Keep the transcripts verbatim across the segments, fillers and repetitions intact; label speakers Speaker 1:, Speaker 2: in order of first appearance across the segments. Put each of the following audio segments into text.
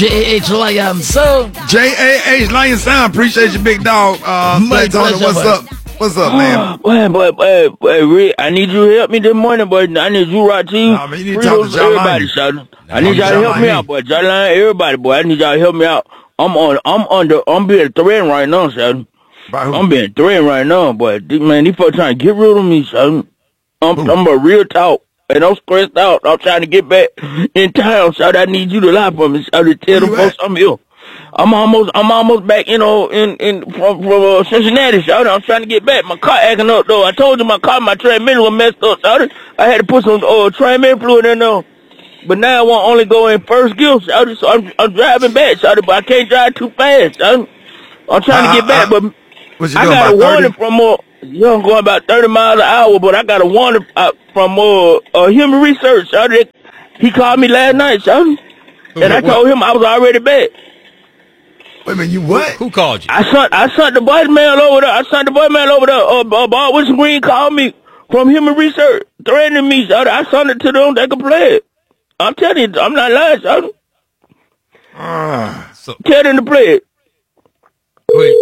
Speaker 1: J A H Lion Sound.
Speaker 2: J A H Lion Sound. Appreciate you, big dog. Uh,
Speaker 1: My
Speaker 2: Tony,
Speaker 1: pleasure,
Speaker 2: what's
Speaker 1: boy.
Speaker 2: up? What's up, man?
Speaker 3: Boy, boy, boy, boy, Rick, I need you to help me this morning, boy. I need you, Raheem.
Speaker 2: Nah, man, you need to talk to
Speaker 3: Fritos,
Speaker 2: John
Speaker 3: everybody,
Speaker 2: Lyon.
Speaker 3: son. I need y'all to
Speaker 2: John
Speaker 3: help me
Speaker 2: Lyon.
Speaker 3: out, boy. John Lyon, everybody, boy. I need y'all to help me out. I'm on, I'm under, I'm being threatened right now, son.
Speaker 2: By who?
Speaker 3: I'm being threatened right now, boy. These- Man, these folks trying to get rid of me, son. I'm, I'm a real talk. And I'm stressed out. I'm trying to get back in town, so I need you to lie for me. So to tell
Speaker 2: Where
Speaker 3: them
Speaker 2: you
Speaker 3: folks
Speaker 2: at?
Speaker 3: I'm here. I'm almost, I'm almost back, you know, in, in from, from uh, Cincinnati, so I'm trying to get back. My car acting up, though. I told you my car, my transmission was messed up, so I had to put some uh, transmission fluid in there. But now I want only go in first gear, so, so I'm, I'm driving back, so but I can't drive too fast. So I'm trying
Speaker 2: Uh,
Speaker 3: to get back,
Speaker 2: uh,
Speaker 3: but
Speaker 2: What you
Speaker 3: I
Speaker 2: doing,
Speaker 3: got a
Speaker 2: about
Speaker 3: warning
Speaker 2: thirty?
Speaker 3: from uh, you know, going about thirty miles an hour, but I got a warning uh, from uh, uh human research. So that he called me last night, so and I told him I was already back.
Speaker 2: Wait a minute, you what?
Speaker 4: Who called you?
Speaker 3: I sent I sent the voicemail over there. I sent the voicemail over there. Uh, uh, Bob Wilson Green called me from human research, threatening me. So I sent it to them. They can play it. I'm telling you, I'm not lying, son.
Speaker 2: Uh,
Speaker 4: So,
Speaker 3: Tell them to play it.
Speaker 4: wait.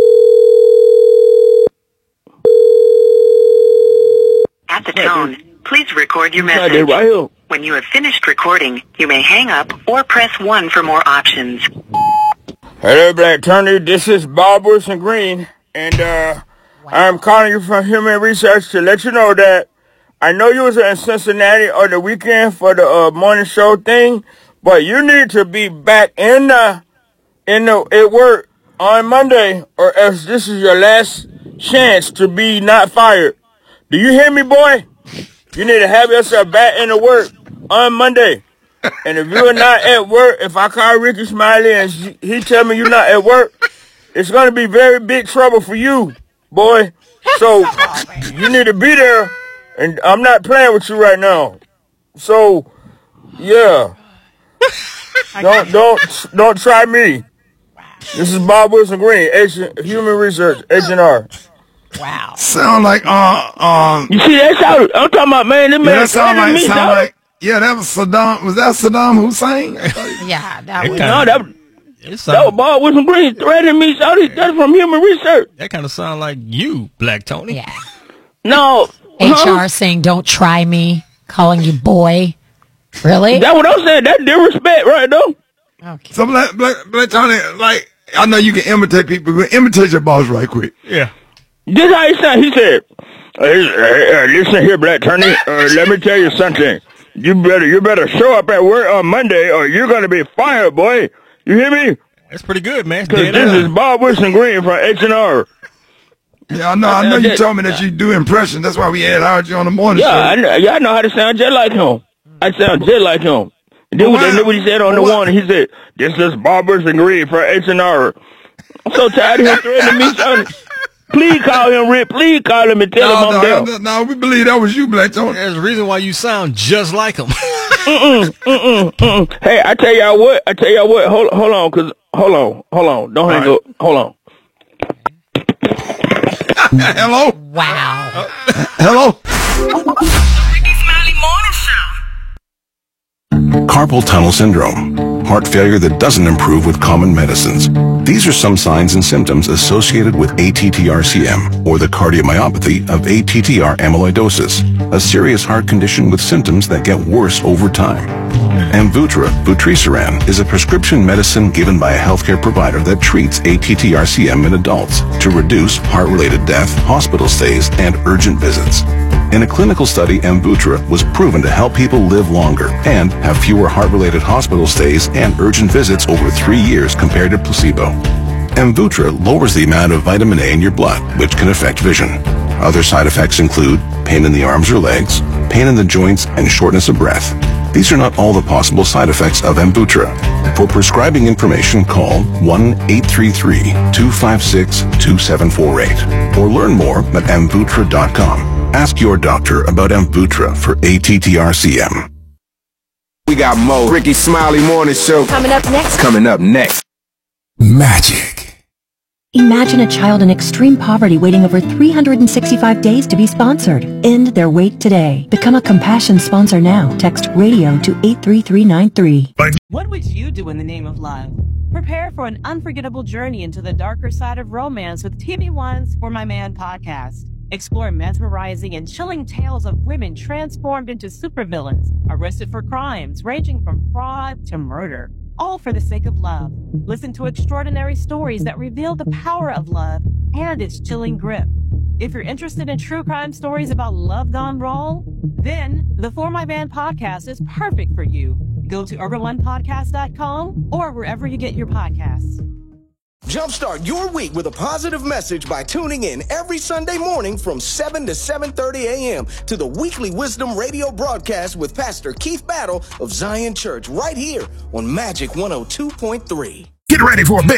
Speaker 5: At the tone, please record your
Speaker 3: Right
Speaker 5: message.
Speaker 3: there, right here.
Speaker 5: When you have finished recording, you may hang up or press one for more options.
Speaker 3: Hello, Black Tony. This is Bob Wilson Green, and uh, I'm calling you from Human Research to let you know that I know you was in Cincinnati on the weekend for the uh, morning show thing, but you need to be back in the in the at work on Monday, or else this is your last chance to be not fired. Do you hear me, boy? You need to have yourself back in the work on Monday. And if you're not at work, if I call Ricky Smiley and she, he tell me you're not at work, it's going to be very big trouble for you, boy. So you need to be there, and I'm not playing with you right now. So, yeah. Don't don't don't try me. This is Bob Wilson Green, Agent, Human Research, H and R.
Speaker 1: Wow.
Speaker 2: sound like uh um.
Speaker 3: You see that shout? I'm talking about, man, this
Speaker 2: Yeah,
Speaker 3: man
Speaker 2: that sound
Speaker 3: threatening
Speaker 2: like
Speaker 3: me,
Speaker 2: sound
Speaker 3: dog.
Speaker 2: like yeah. That was Saddam. Was that Saddam Hussein?
Speaker 1: Yeah, that
Speaker 4: It
Speaker 1: was.
Speaker 3: No, that,
Speaker 4: It
Speaker 3: that was
Speaker 4: sound,
Speaker 3: Bob Wilson Green threatening me, so that's from Human Research.
Speaker 4: that kind of sound like you, Black Tony.
Speaker 1: Yeah.
Speaker 3: No.
Speaker 1: H
Speaker 3: huh?
Speaker 1: R saying, don't try me, calling you boy. Really?
Speaker 3: That's what I'm saying. That's disrespect right there.
Speaker 1: Okay.
Speaker 2: So Black Black Black Tony, like I know you can imitate people, but imitate your boss right quick.
Speaker 4: Yeah.
Speaker 3: This how he said. He said, uh, uh, listen here, Black Tony, uh, let me tell you something. You better you better show up at work on Monday or you're going to be fired, boy. You hear me?
Speaker 4: That's pretty good, man.
Speaker 3: Because
Speaker 4: Dead
Speaker 3: this
Speaker 4: on.
Speaker 3: is Bob Wilson Green from H and R.
Speaker 2: Yeah, I know. I know you told me that you do impressions. That's why we had hired you on the morning
Speaker 3: Yeah,
Speaker 2: show.
Speaker 3: I know, yeah, I know how to sound just like him. I sound just like him. And then
Speaker 2: Well,
Speaker 3: what, then what he said on the
Speaker 2: well,
Speaker 3: warning, he said, this is Bob Wilson Green from H and R. I'm so tired of him threatening me, son. Please call him, Rick. Please call him and tell him
Speaker 2: No,
Speaker 3: I'm there.
Speaker 2: no, no, no, we believe that was you, Black Tony.
Speaker 4: There's a reason why you sound just like him.
Speaker 3: Mm-mm, mm-mm, mm-mm. Hey, I tell y'all what. I tell y'all what. Hold, hold on, cause hold on, hold on. Don't hang
Speaker 2: All
Speaker 3: up. Hold on.
Speaker 2: Hello,
Speaker 1: Wow.
Speaker 2: hello.
Speaker 5: Ricky Smiley Morning Show.
Speaker 6: Carpal tunnel syndrome, heart failure that doesn't improve with common medicines. These are some signs and symptoms associated with A T T R C M, or the cardiomyopathy of A T T R amyloidosis, a serious heart condition with symptoms that get worse over time. Amvuttra, vutrisiran, is a prescription medicine given by a healthcare provider that treats A T T R C M in adults to reduce heart-related death, hospital stays, and urgent visits. In a clinical study, Amvuttra was proven to help people live longer and have fewer heart-related hospital stays and urgent visits over three years compared to placebo. Amvuttra lowers the amount of vitamin A in your blood, which can affect vision. Other side effects include pain in the arms or legs, pain in the joints, and shortness of breath. These are not all the possible side effects of Amvuttra. For prescribing information, call one eight three three, two five six, two seven four eight or learn more at amvuttra dot com. Ask your doctor about Amvuttra for A T T R C M.
Speaker 7: We got more Ricky Smiley Morning Show
Speaker 8: Coming up next.
Speaker 7: coming up next.
Speaker 6: Magic.
Speaker 8: Imagine a child in extreme poverty waiting over three hundred sixty-five days to be sponsored. End their wait today. Become a Compassion sponsor now. Text RADIO to eight three three nine three.
Speaker 9: What would you do in the name of love? Prepare for an unforgettable journey into the darker side of romance with T V One's For My Man podcast. Explore mesmerizing and chilling tales of women transformed into supervillains, arrested for crimes ranging from fraud to murder, all for the sake of love. Listen to extraordinary stories that reveal the power of love and its chilling grip. If you're interested in true crime stories about love gone wrong, then the For My Man podcast is perfect for you. Go to urban one podcast dot com or wherever you get your podcasts.
Speaker 10: Jumpstart your week with a positive message by tuning in every Sunday morning from seven to seven thirty a.m. to the weekly Wisdom Radio broadcast with Pastor Keith Battle of Zion Church right here on Magic one oh two point three.
Speaker 2: Get ready for a big